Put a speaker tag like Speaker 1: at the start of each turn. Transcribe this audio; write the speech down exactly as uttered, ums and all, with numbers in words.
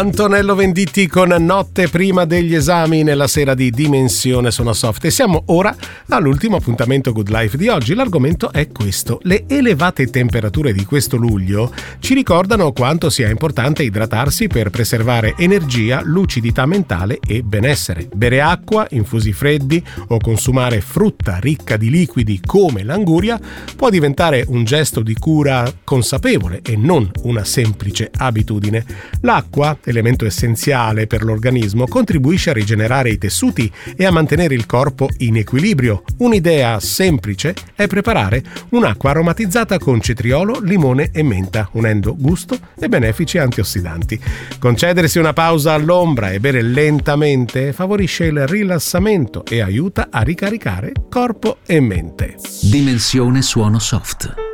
Speaker 1: Antonello Venditti con Notte prima degli esami nella sera di Dimensione Suono Soft, e siamo ora all'ultimo appuntamento Good Life di oggi. L'argomento è questo: le elevate temperature di questo luglio ci ricordano quanto sia importante idratarsi per preservare energia, lucidità mentale e benessere. Bere acqua, infusi freddi o consumare frutta ricca di liquidi come l'anguria può diventare un gesto di cura consapevole e non una semplice abitudine. L'acqua, elemento essenziale per l'organismo, contribuisce a rigenerare i tessuti e a mantenere il corpo in equilibrio. Un'idea semplice è preparare un'acqua aromatizzata con cetriolo, limone e menta, unendo gusto e benefici antiossidanti. Concedersi una pausa all'ombra e bere lentamente favorisce il rilassamento e aiuta a ricaricare corpo e mente.
Speaker 2: Dimensione Suono Soft.